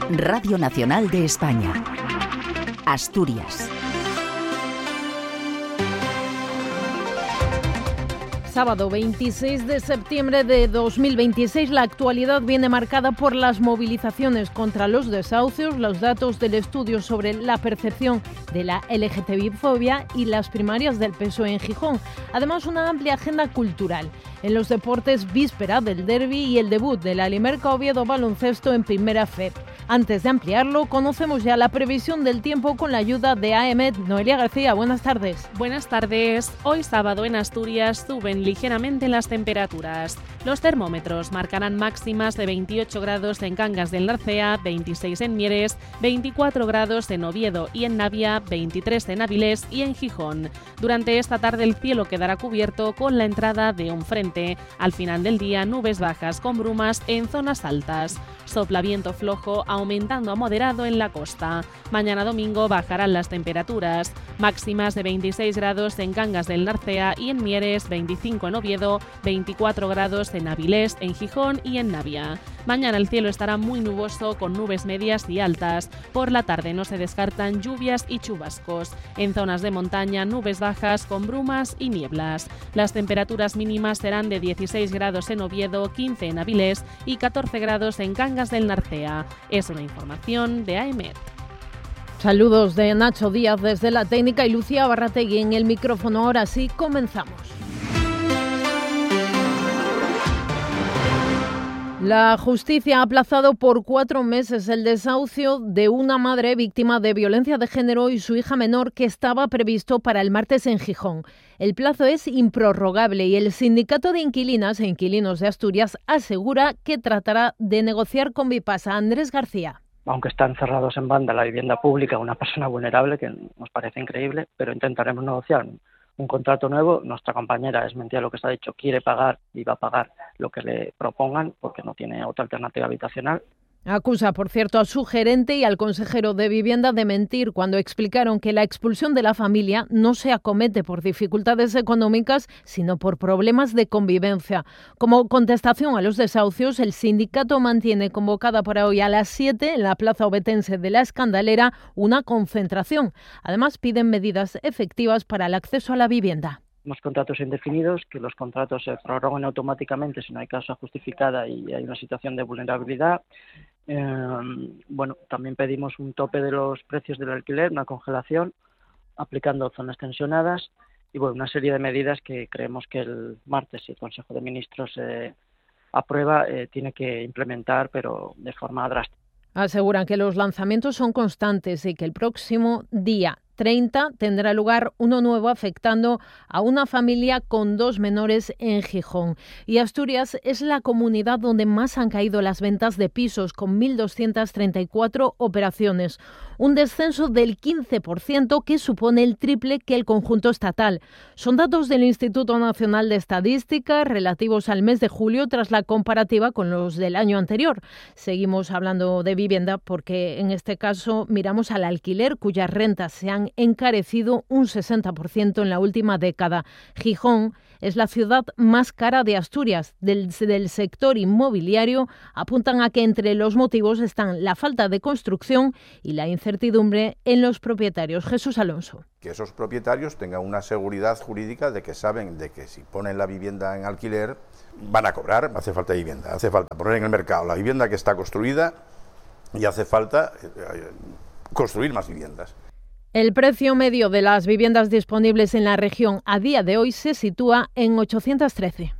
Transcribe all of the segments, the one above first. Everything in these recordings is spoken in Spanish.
Radio Nacional de España. Asturias. Sábado 26 de septiembre de 2026, la actualidad viene marcada por las movilizaciones contra los desahucios, los datos del estudio sobre la percepción de la LGTBI-fobia y las primarias del PSOE en Gijón. Además, una amplia agenda cultural. En los deportes, víspera del derbi y el debut del Alimerca Oviedo Baloncesto en Primera Fe. Antes de ampliarlo, conocemos ya la previsión del tiempo con la ayuda de AEMET. Noelia García, buenas tardes. Buenas tardes. Hoy sábado en Asturias suben ligeramente las temperaturas. Los termómetros marcarán máximas de 28 grados en Cangas del Narcea, 26 en Mieres, 24 grados en Oviedo y en Navia, 23 en Avilés y en Gijón. Durante esta tarde el cielo quedará cubierto con la entrada de un frente. Al final del día, nubes bajas con brumas en zonas altas. Sopla viento flojo, aumentando a moderado en la costa. Mañana domingo bajarán las temperaturas. Máximas de 26 grados en Cangas del Narcea y en Mieres, 25 en Oviedo, 24 grados en Avilés, en Gijón y en Navia. Mañana el cielo estará muy nuboso con nubes medias y altas. Por la tarde no se descartan lluvias y chubascos. En zonas de montaña, nubes bajas con brumas y nieblas. Las temperaturas mínimas serán de 16 grados en Oviedo, 15 en Avilés y 14 grados en Cangas del Narcea. Es una información de AEMET. Saludos de Nacho Díaz desde la técnica y Lucía Barrategui en el micrófono. Ahora sí, comenzamos. La justicia ha aplazado por 4 meses el desahucio de una madre víctima de violencia de género y su hija menor que estaba previsto para el martes en Gijón. El plazo es improrrogable y el Sindicato de Inquilinas e Inquilinos de Asturias asegura que tratará de negociar con Vipasa. Andrés García. Aunque están cerrados en banda la vivienda pública, una persona vulnerable, que nos parece increíble, pero intentaremos negociar un contrato nuevo. Nuestra compañera, es mentira lo que se ha dicho, quiere pagar y va a pagar lo que le propongan porque no tiene otra alternativa habitacional. Acusa, por cierto, a su gerente y al consejero de Vivienda de mentir cuando explicaron que la expulsión de la familia no se acomete por dificultades económicas, sino por problemas de convivencia. Como contestación a los desahucios, el sindicato mantiene convocada para hoy a las 7 en la plaza obetense de La Escandalera una concentración. Además, piden medidas efectivas para el acceso a la vivienda. Unos contratos indefinidos, que los contratos se prorroguen automáticamente si no hay causa justificada y hay una situación de vulnerabilidad. También pedimos un tope de los precios del alquiler, una congelación, aplicando zonas tensionadas y una serie de medidas que creemos que el martes, si el Consejo de Ministros aprueba, tiene que implementar, pero de forma drástica. Aseguran que los lanzamientos son constantes y que el próximo día 30 tendrá lugar uno nuevo afectando a una familia con 2 menores en Gijón. Y Asturias es la comunidad donde más han caído las ventas de pisos, con 1.234 operaciones. Un descenso del 15% que supone el triple que el conjunto estatal. Son datos del Instituto Nacional de Estadística relativos al mes de julio tras la comparativa con los del año anterior. Seguimos hablando de vivienda porque en este caso miramos al alquiler, cuyas rentas se han encarecido un 60% en la última década. Gijón es la ciudad más cara de Asturias. Del sector inmobiliario apuntan a que entre los motivos están la falta de construcción y la incertidumbre en los propietarios. Jesús Alonso. Que esos propietarios tengan una seguridad jurídica de que saben de que si ponen la vivienda en alquiler van a cobrar. Hace falta vivienda, hace falta poner en el mercado la vivienda que está construida y hace falta construir más viviendas. El precio medio de las viviendas disponibles en la región a día de hoy se sitúa en 813.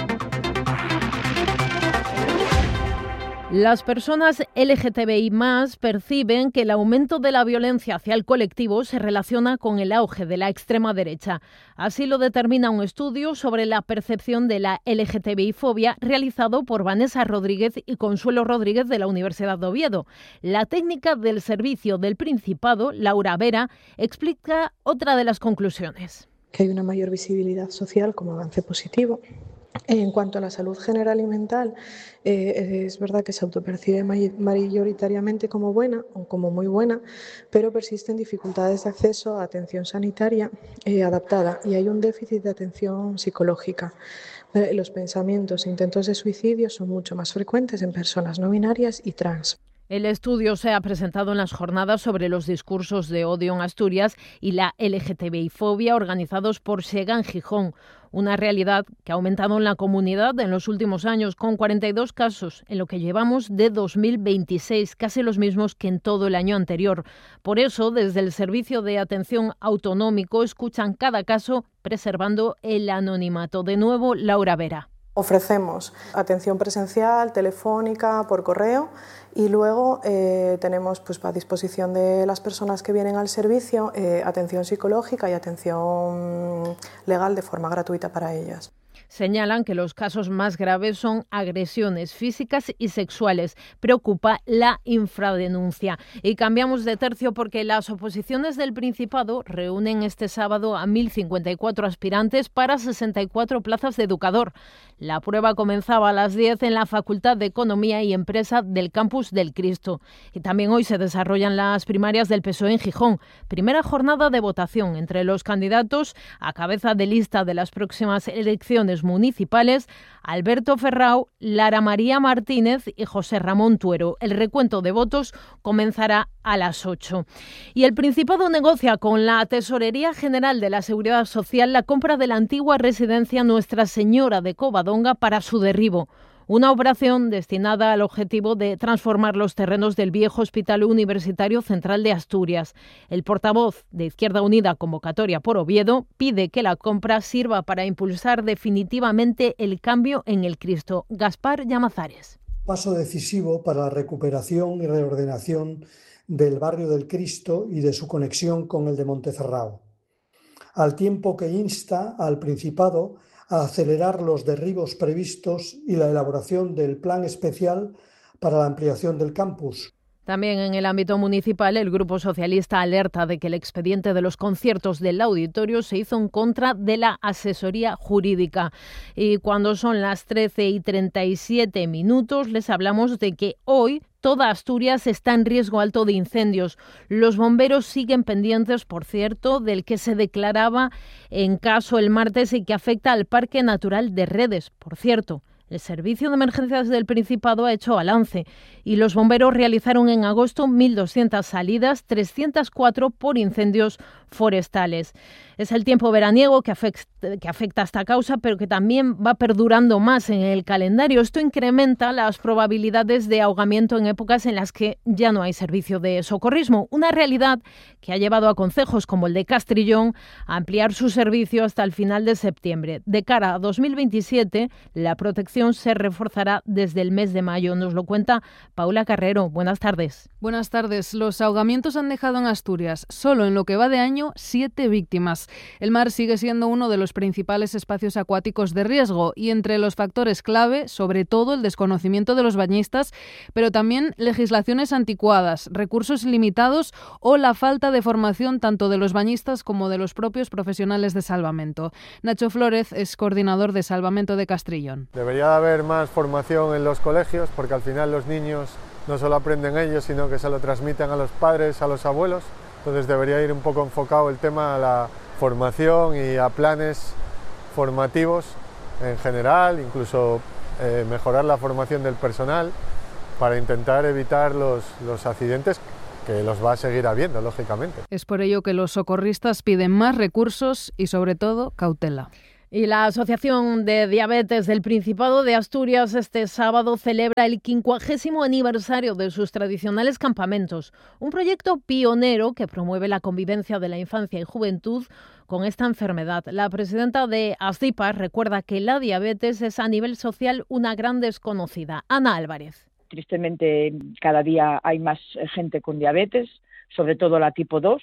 Las personas LGTBI+ perciben que el aumento de la violencia hacia el colectivo se relaciona con el auge de la extrema derecha. Así lo determina un estudio sobre la percepción de la LGTBI-fobia realizado por Vanessa Rodríguez y Consuelo Rodríguez de la Universidad de Oviedo. La técnica del Servicio del Principado, Laura Vera, explica otra de las conclusiones. Que hay una mayor visibilidad social como avance positivo. En cuanto a la salud general y mental, es verdad que se autopercibe mayoritariamente como buena o como muy buena, pero persisten dificultades de acceso a atención sanitaria adaptada y hay un déficit de atención psicológica. Los pensamientos e intentos de suicidio son mucho más frecuentes en personas no binarias y trans. El estudio se ha presentado en las jornadas sobre los discursos de odio en Asturias y la LGTBI-fobia organizados por SEGA en Gijón. Una realidad que ha aumentado en la comunidad en los últimos años, con 42 casos en lo que llevamos de 2026, casi los mismos que en todo el año anterior. Por eso, desde el Servicio de Atención Autonómico escuchan cada caso preservando el anonimato. De nuevo, Laura Vera. Ofrecemos atención presencial, telefónica, por correo y luego tenemos a disposición de las personas que vienen al servicio atención psicológica y atención legal de forma gratuita para ellas. Señalan que los casos más graves son agresiones físicas y sexuales. Preocupa la infradenuncia. Y cambiamos de tercio porque las oposiciones del Principado reúnen este sábado a 1.054 aspirantes para 64 plazas de educador. La prueba comenzaba a las 10 en la Facultad de Economía y Empresa del Campus del Cristo. Y también hoy se desarrollan las primarias del PSOE en Gijón. Primera jornada de votación entre los candidatos a cabeza de lista de las próximas elecciones municipales, Alberto Ferrao, Lara María Martínez y José Ramón Tuero. El recuento de votos comenzará a las 8. Y el Principado negocia con la Tesorería General de la Seguridad Social la compra de la antigua residencia Nuestra Señora de Covadonga para su derribo. Una operación destinada al objetivo de transformar los terrenos del viejo Hospital Universitario Central de Asturias. El portavoz de Izquierda Unida, Convocatoria por Oviedo, pide que la compra sirva para impulsar definitivamente el cambio en el Cristo. Gaspar Llamazares. Paso decisivo para la recuperación y reordenación del barrio del Cristo y de su conexión con el de Montecerrao, al tiempo que insta al Principado a acelerar los derribos previstos y la elaboración del plan especial para la ampliación del campus. También en el ámbito municipal, el Grupo Socialista alerta de que el expediente de los conciertos del auditorio se hizo en contra de la asesoría jurídica. Y cuando son las 13:37, les hablamos de que hoy toda Asturias está en riesgo alto de incendios. Los bomberos siguen pendientes, por cierto, del que se declaraba en caso el martes y que afecta al Parque Natural de Redes. Por cierto, el Servicio de Emergencias del Principado ha hecho balance y los bomberos realizaron en agosto 1.200 salidas, 304 por incendios forestales. Es el tiempo veraniego que afecta a esta causa, pero que también va perdurando más en el calendario. Esto incrementa las probabilidades de ahogamiento en épocas en las que ya no hay servicio de socorrismo. Una realidad que ha llevado a concejos como el de Castrillón a ampliar su servicio hasta el final de septiembre. De cara a 2027, la protección se reforzará desde el mes de mayo. Nos lo cuenta Paula Carrero. Buenas tardes. Buenas tardes. Los ahogamientos han dejado en Asturias, solo en lo que va de año, 7 víctimas. El mar sigue siendo uno de los principales espacios acuáticos de riesgo y entre los factores clave, sobre todo el desconocimiento de los bañistas, pero también legislaciones anticuadas, recursos limitados o la falta de formación tanto de los bañistas como de los propios profesionales de salvamento. Nacho Flórez es coordinador de Salvamento de Castrillón. Debería haber más formación en los colegios porque al final los niños no solo aprenden ellos, sino que se lo transmiten a los padres, a los abuelos. Entonces debería ir un poco enfocado el tema a la formación y a planes formativos en general, incluso mejorar la formación del personal para intentar evitar los accidentes que los va a seguir habiendo, lógicamente. Es por ello que los socorristas piden más recursos y, sobre todo, cautela. Y la Asociación de Diabetes del Principado de Asturias este sábado celebra el 50º aniversario de sus tradicionales campamentos, un proyecto pionero que promueve la convivencia de la infancia y juventud con esta enfermedad. La presidenta de ASDIPA recuerda que la diabetes es a nivel social una gran desconocida. Ana Álvarez. Tristemente, cada día hay más gente con diabetes, sobre todo la tipo 2,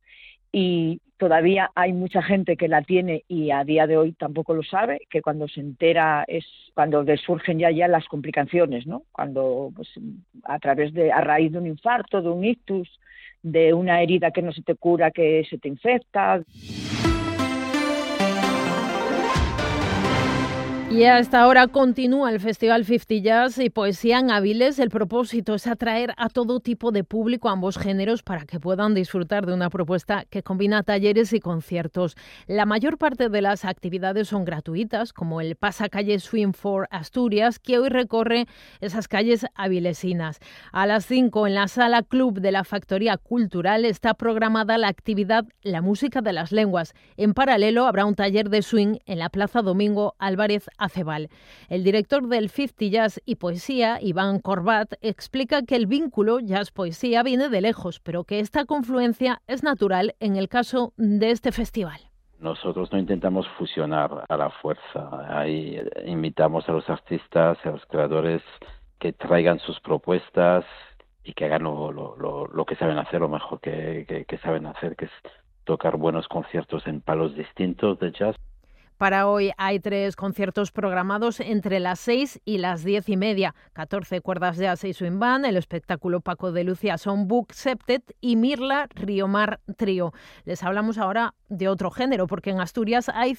y todavía hay mucha gente que la tiene y a día de hoy tampoco lo sabe, que cuando se entera es cuando les surgen ya las complicaciones, ¿no? Cuando a raíz de un infarto, de un ictus, de una herida que no se te cura, que se te infecta. Y a esta hora continúa el Festival 50 Jazz y Poesía en Avilés. El propósito es atraer a todo tipo de público, a ambos géneros, para que puedan disfrutar de una propuesta que combina talleres y conciertos. La mayor parte de las actividades son gratuitas, como el pasacalle Swing for Asturias, que hoy recorre esas calles avilesinas. A las 5, en la Sala Club de la Factoría Cultural, está programada la actividad La Música de las Lenguas. En paralelo, habrá un taller de swing en la Plaza Domingo Álvarez Acebal. El director del 50 Jazz y Poesía, Iván Corbat, explica que el vínculo jazz-poesía viene de lejos, pero que esta confluencia es natural en el caso de este festival. Nosotros no intentamos fusionar a la fuerza. Ahí invitamos a los artistas, a los creadores que traigan sus propuestas y que hagan lo que saben hacer, lo mejor que saben hacer, que es tocar buenos conciertos en palos distintos de jazz. Para hoy hay 3 conciertos programados entre las 6 y las 10:30. 14 cuerdas jazz y swing band, el espectáculo Paco de Lucía Songbook Septet y Mirla Riomar Trío. Les hablamos ahora de otro género, porque en Asturias hay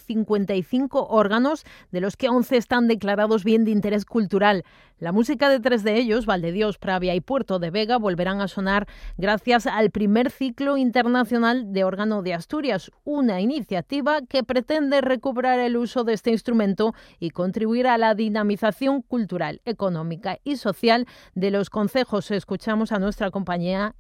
55 órganos, de los que 11 están declarados bien de interés cultural. La música de 3 de ellos, Valdedios, Pravia y Puerto de Vega, volverán a sonar gracias al primer ciclo internacional de órgano de Asturias, una iniciativa que pretende recuperar el uso de este instrumento y contribuir a la dinamización cultural, económica y social de los concejos. Escuchamos a nuestra compañera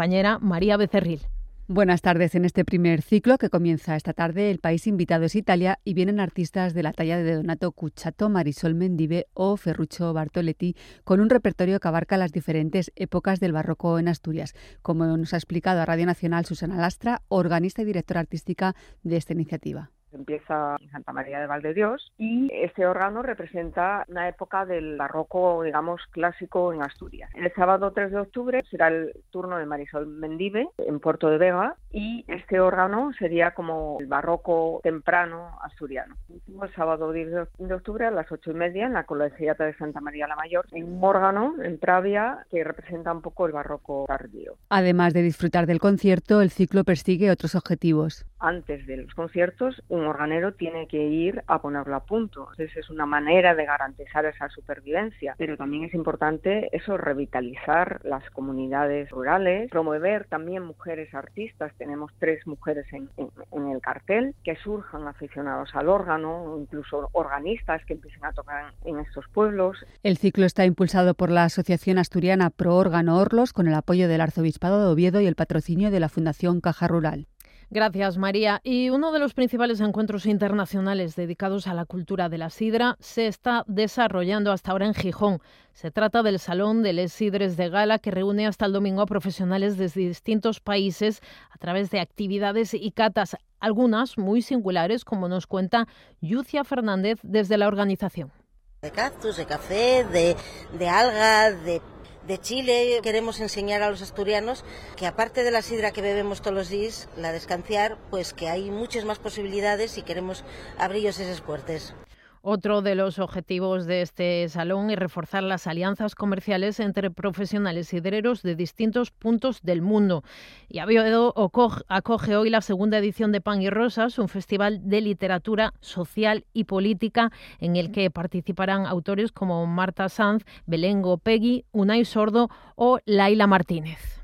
María Becerril. Buenas tardes. En este primer ciclo que comienza esta tarde, el país invitado es Italia y vienen artistas de la talla de Donato Cucciato, Marisol Mendive o Ferruccio Bartoletti, con un repertorio que abarca las diferentes épocas del barroco en Asturias, como nos ha explicado a Radio Nacional Susana Lastra, organista y directora artística de esta iniciativa. Empieza en Santa María de Valdedios y este órgano representa una época del barroco, digamos, clásico en Asturias. El sábado 3 de octubre será el turno de Marisol Mendive en Puerto de Vega y este órgano sería como el barroco temprano asturiano. El sábado 10 de octubre a las 8:30 en la Colegiata de Santa María la Mayor, en un órgano en Pravia que representa un poco el barroco tardío. Además de disfrutar del concierto, el ciclo persigue otros objetivos. Antes de los conciertos, un organero tiene que ir a ponerlo a punto. Entonces es una manera de garantizar esa supervivencia, pero también es importante eso, revitalizar las comunidades rurales, promover también mujeres artistas. Tenemos 3 mujeres en el cartel, que surjan aficionados al órgano, incluso organistas que empiecen a tocar en estos pueblos. El ciclo está impulsado por la Asociación Asturiana Pro Órgano Orlos, con el apoyo del Arzobispado de Oviedo y el patrocinio de la Fundación Caja Rural. Gracias, María. Y uno de los principales encuentros internacionales dedicados a la cultura de la sidra se está desarrollando hasta ahora en Gijón. Se trata del Salón de les Sidres de Gala, que reúne hasta el domingo a profesionales desde distintos países a través de actividades y catas, algunas muy singulares, como nos cuenta Yucia Fernández desde la organización. De cactus, de café, de alga, de Chile. Queremos enseñar a los asturianos que aparte de la sidra que bebemos todos los días, la de escanciar, pues que hay muchas más posibilidades y queremos abrirlos esas puertas. Otro de los objetivos de este salón es reforzar las alianzas comerciales entre profesionales sidreros de distintos puntos del mundo. Y Oviedo acoge hoy la segunda edición de Pan y Rosas, un festival de literatura social y política en el que participarán autores como Marta Sanz, Belén Gopegui, Unai Sordo o Laila Martínez.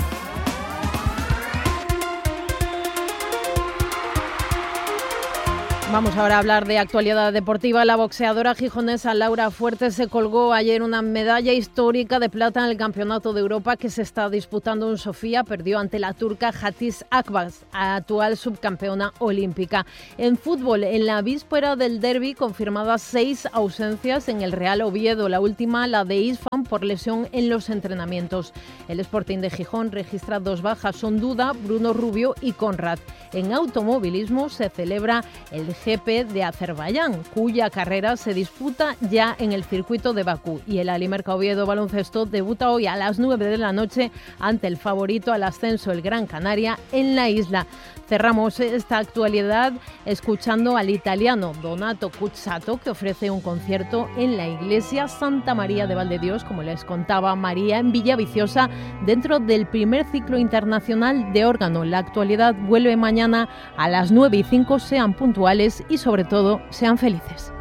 Vamos ahora a hablar de actualidad deportiva. La boxeadora gijonesa Laura Fuerte se colgó ayer una medalla histórica de plata en el Campeonato de Europa que se está disputando en Sofía. Perdió ante la turca Hatice Akbas, actual subcampeona olímpica. En fútbol, en la víspera del derbi, confirmadas 6 ausencias en el Real Oviedo. La última, la de Isfan, por lesión en los entrenamientos. El Sporting de Gijón registra 2 bajas. Son Duda, Bruno Rubio y Conrad. En automovilismo se celebra el GP de Azerbaiyán, cuya carrera se disputa ya en el circuito de Bakú. Y el Alimerca Oviedo Baloncesto debuta hoy a las 9 de la noche ante el favorito al ascenso, el Gran Canaria, en la isla. Cerramos esta actualidad escuchando al italiano Donato Cucciato, que ofrece un concierto en la iglesia Santa María de Valdedios, como les contaba María, en Villaviciosa, dentro del primer ciclo internacional de órgano. La actualidad vuelve mañana a las 9:05. Sean puntuales y sobre todo sean felices.